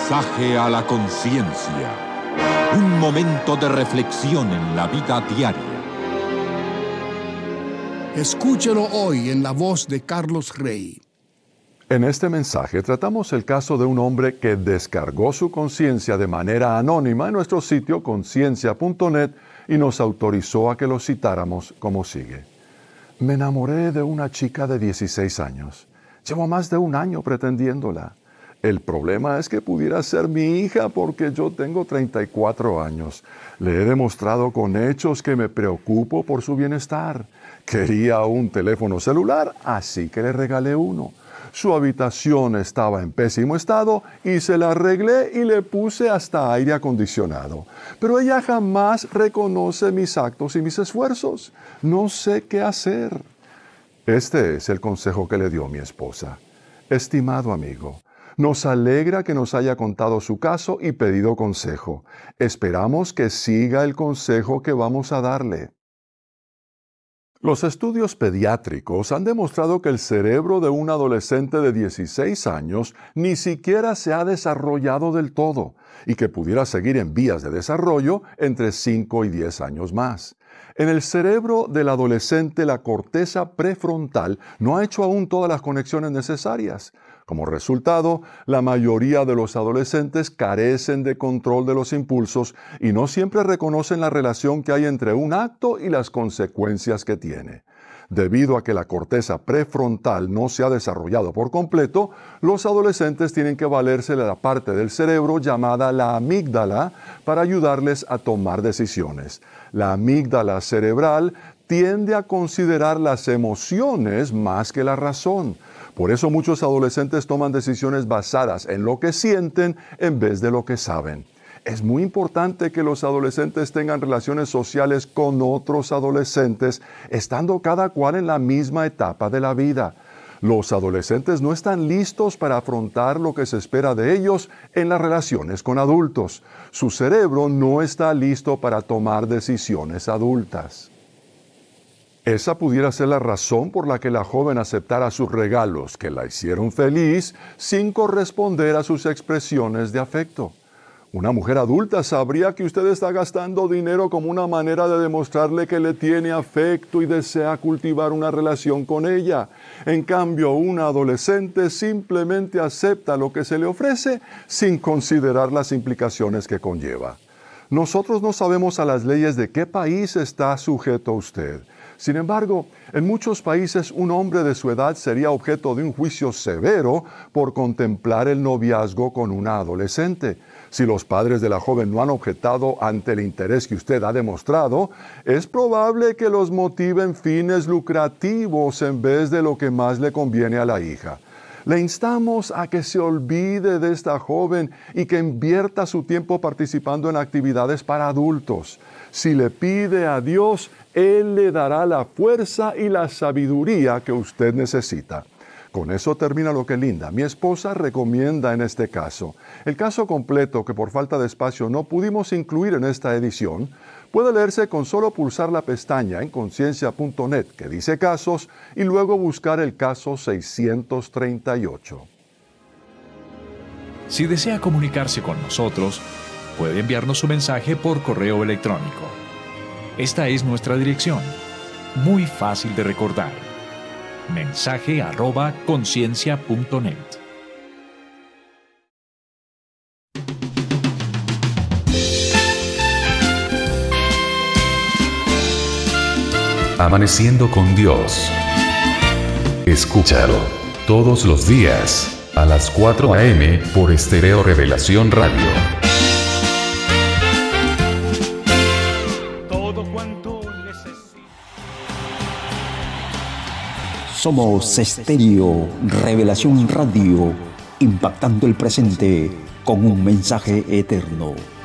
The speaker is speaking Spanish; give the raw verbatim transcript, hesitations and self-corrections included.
Mensaje a la conciencia. Un momento de reflexión en la vida diaria. Escúchelo hoy en la voz de Carlos Rey. En este mensaje tratamos el caso de un hombre que descargó su conciencia de manera anónima en nuestro sitio conciencia punto net y nos autorizó a que lo citáramos como sigue. Me enamoré de una chica de dieciséis años. Llevo más de un año pretendiéndola. El problema es que pudiera ser mi hija porque yo tengo treinta y cuatro años. Le he demostrado con hechos que me preocupo por su bienestar. Quería un teléfono celular, así que le regalé uno. Su habitación estaba en pésimo estado y se la arreglé y le puse hasta aire acondicionado. Pero ella jamás reconoce mis actos y mis esfuerzos. No sé qué hacer. Este es el consejo que le dio mi esposa. Estimado amigo, nos alegra que nos haya contado su caso y pedido consejo. Esperamos que siga el consejo que vamos a darle. Los estudios pediátricos han demostrado que el cerebro de un adolescente de dieciséis años ni siquiera se ha desarrollado del todo y que pudiera seguir en vías de desarrollo entre cinco y diez años más. En el cerebro del adolescente, la corteza prefrontal no ha hecho aún todas las conexiones necesarias. Como resultado, la mayoría de los adolescentes carecen de control de los impulsos y no siempre reconocen la relación que hay entre un acto y las consecuencias que tiene. Debido a que la corteza prefrontal no se ha desarrollado por completo, los adolescentes tienen que valerse de la parte del cerebro llamada la amígdala para ayudarles a tomar decisiones. La amígdala cerebral tiende a considerar las emociones más que la razón. Por eso muchos adolescentes toman decisiones basadas en lo que sienten en vez de lo que saben. Es muy importante que los adolescentes tengan relaciones sociales con otros adolescentes, estando cada cual en la misma etapa de la vida. Los adolescentes no están listos para afrontar lo que se espera de ellos en las relaciones con adultos. Su cerebro no está listo para tomar decisiones adultas. Esa pudiera ser la razón por la que la joven aceptara sus regalos, que la hicieron feliz, sin corresponder a sus expresiones de afecto. Una mujer adulta sabría que usted está gastando dinero como una manera de demostrarle que le tiene afecto y desea cultivar una relación con ella. En cambio, una adolescente simplemente acepta lo que se le ofrece sin considerar las implicaciones que conlleva. Nosotros no sabemos a las leyes de qué país está sujeto usted. Sin embargo, en muchos países un hombre de su edad sería objeto de un juicio severo por contemplar el noviazgo con una adolescente. Si los padres de la joven no han objetado ante el interés que usted ha demostrado, es probable que los motiven fines lucrativos en vez de lo que más le conviene a la hija. Le instamos a que se olvide de esta joven y que invierta su tiempo participando en actividades para adultos. Si le pide a Dios, Él le dará la fuerza y la sabiduría que usted necesita. Con eso termina lo que Linda, mi esposa, recomienda en este caso. El caso completo, que por falta de espacio no pudimos incluir en esta edición, puede leerse con solo pulsar la pestaña en conciencia punto net que dice casos y luego buscar el caso seiscientos treinta y ocho. Si desea comunicarse con nosotros, puede enviarnos su mensaje por correo electrónico. Esta es nuestra dirección, muy fácil de recordar. Mensaje arroba conciencia punto net. Amaneciendo con Dios. Escúchalo todos los días a las cuatro a eme por Estéreo Revelación Radio. Somos Estéreo Revelación Radio, impactando el presente con un mensaje eterno.